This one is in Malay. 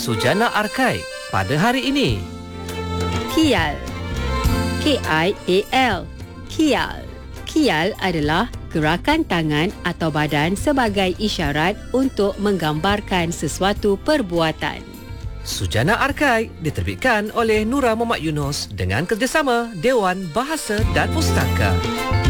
Sujana Arkai pada hari ini. Kial. KIAL. Kial. Kial adalah gerakan tangan atau badan sebagai isyarat untuk menggambarkan sesuatu perbuatan. Sujana Arkai diterbitkan oleh Nura Muhammad Yunus dengan kerjasama Dewan Bahasa dan Pustaka.